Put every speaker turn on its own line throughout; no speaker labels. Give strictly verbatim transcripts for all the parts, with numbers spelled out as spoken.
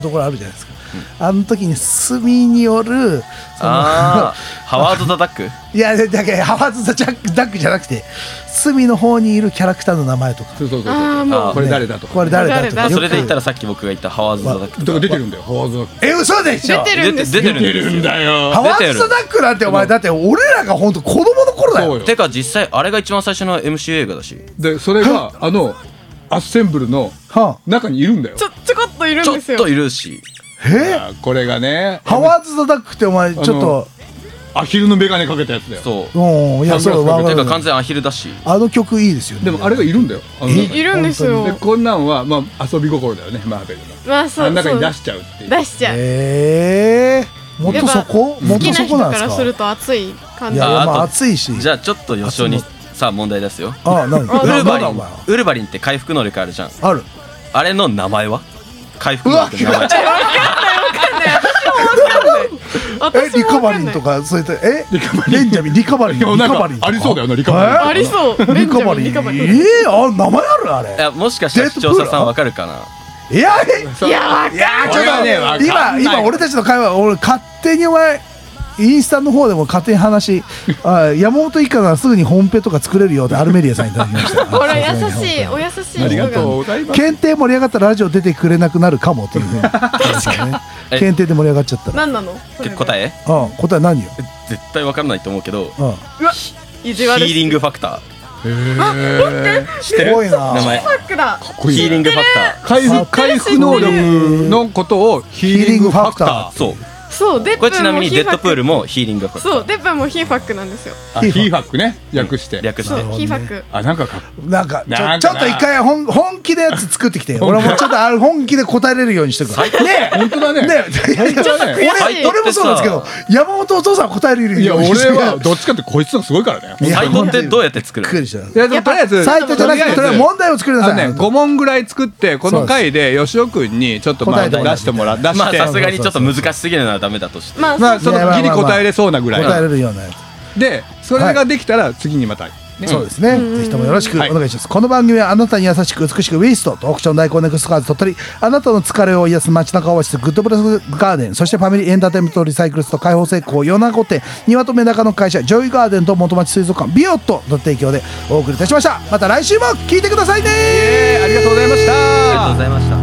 ところあるじゃないですか、うん、あの時に隅によるその
あハワード・ザ・ダック
いやだけどハワード・ザ・ダックじゃなくて隅の方にいるキャラクターの名前とか
そうそうそうそうこれ誰だとか
これ誰だとか
それで言ったらさっき僕が言ったハワード・ザ・ダック
とか出てるんだよハワード・ザ・ダック
え嘘でしょ
出てるんです
出てるん
だよ
ハワード・ザ・ダックなんてお前だって俺らが本当子供の頃だよ
てか実際あれが一番最初の エムシーユー 映画だし
でそれがあのアッセンブルの中にいるんだよ
ちょちょこっといるんですよ
ちょっといるし
え
これがね
ハワード・ザ・ダックってお前ちょっと
アヒルのメガネかけたやつだよ
そう
うんいやそうわかる
てか完全アヒルだし
あの曲いいですよね
でもあれがいるんだよ
いるんですよ
でこんなんはまあ遊び心だよねマーベルの
まあそう
あの中に出しちゃうっていう
出しちゃう
ええもっとそこもっとそこなんですか
好きな人からすると熱い感じ
いやまあ熱いし
じゃあちょっと予想にさあ問題ですよ
あ何
ウルバリンウルバリンって回復能力あるじゃん
ある
あれの名前は回復能力の名前
えリカバリンとかそういったえ
リカバリン
レンジャミンリカバリンリカバリン
ありそうだよなリカバリン
ありそう
リカバリンええあ名前あるあれ
いやもしかしたら視聴者さんわかるかない
やえ
いや
いやちょっと今今俺たちの会話俺勝手にお前インスタの方でも勝手に話あ山本一家ならすぐに本編とか作れるよってアルメリアさんにいただきました
ほら優しいお優しい
ありがとうございます
検定盛り上がったらラジオ出てくれなくなるかもっていうふうに検定で盛り上がっちゃったら
何なの
答え
あ答え何よ
絶対わからないと思うけど
うん
意地悪
ヒーリングファクター
へえ
知ってる
すごいな
名前
ファックだ
ヒーリングファクタ
回復回復能力のことをヒーリングファクター
そう
そうデップ
これちなみにデッドプールもヒーリングファクター
そうデップもヒーファックなんですよ
あヒーファックね略して
略して
そうヒーファック
あなんかか
なんかちょ
なんかな
ちょっと一回本本気でやつ作ってきて俺もちょっとある本気で答えれるようにしてくるね
本当だね
ね
本当だね
俺俺もそうなんですけど山本お父さん答えれる
いや俺
ようにして
はどっちかってこいつのすごいからね
いや
サイトってどうやって作るの
びっくりした
いやでもとりあえず
サイトじゃなくてとりあえず問題を作りなさい
ねご問ぐらい作ってこの回で吉尾くんにちょっとまあ出
答えて
してもら出して
まあさすがにちょっと難しすぎるのはダメだとして
まあ
まあそのギリ答えれそうなぐらい
答えれるようなやつ
でそれができたら次にまた
そうですね、ぜひともよろしくお願いします、この番組はあなたに優しく美しくウィストとオークション大根ネクストカーズ鳥取あなたの疲れを癒す街中オアシスグッドプラスガーデンそしてファミリーエンターテインメントリサイクルスと開放成功米子店庭とメダカの会社ジョイガーデンと元町水族館ビオットの提供でお送りいたしました。また来週も聞いてくださいね。
ありがとうございました
ありがとうございました。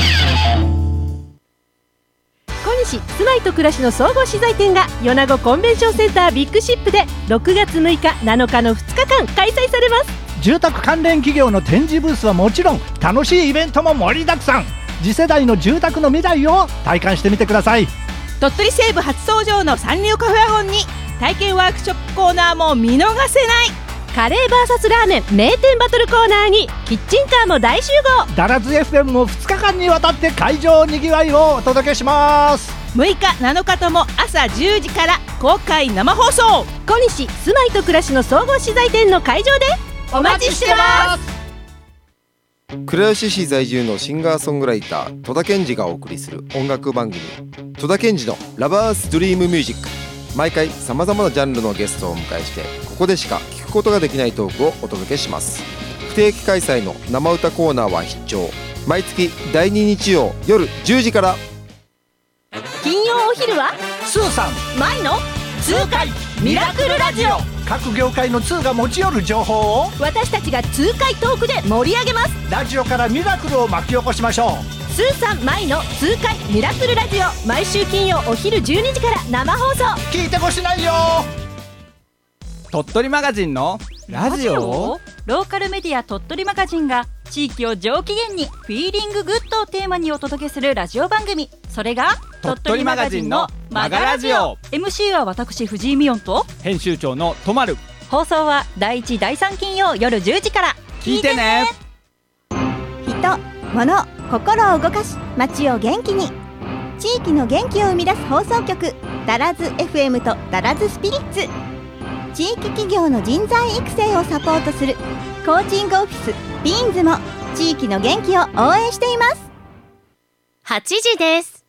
小西住まいと暮らしの総合資材店が米子コンベンションセンタービッグシップでろくがつむいかなのかのふつかかん開催されます。
住宅関連企業の展示ブースはもちろん楽しいイベントも盛りだくさん。次世代の住宅の未来を体感してみてください。
鳥取西部初登場のサンリオカフェワゴンに体験ワークショップコーナーも見逃せない。カレー ブイエス ラーメン名店バトルコーナーにキッチンカーも大集合。
ダラズ エフエム もふつかかんにわたって会場にぎわいをお届けします。
むいかなのかとも朝じゅうじから公開生放送。小西住まいと暮らしの総合資材店の会場でお待ちしてます。
倉吉市在住のシンガーソングライター戸田健二がお送りする音楽番組戸田健二のラバースドリームミュージック。毎回さまざまなジャンルのゲストをお迎えしてここでしか聞くことができないトークをお届けします。不定期開催の生歌コーナーは必聴。毎月だいに日曜夜じゅうじから。
金曜お昼は
スーさん
マイの痛快ミラクルラジオ。
各業界の通が持ち寄る情報を
私たちが痛快トークで盛り上げます。
ラジオからミラクルを巻き起こしましょう。
スーさんマイの痛快ミラクルラジオ毎週金曜お昼じゅうにじから生放送。
聞いてほしないよ。
鳥取マガジンのラジオ。
ローカルメディア鳥取マガジンが地域を上機嫌にフィーリンググッドをテーマにお届けするラジオ番組。それが
鳥取マガジンのマガラジオ。
エムシー は私藤井美音と
編集長のとまる。
放送はだいいちだいさん金曜夜じゅうじから。
聞いてね。
人、物、心を動かし街を元気に。地域の元気を生み出す放送局ダラズ エフエム とダラズスピリッツ。地域企業の人材育成をサポートするコーチングオフィスビーンズも地域の元気を応援しています。
はちじです。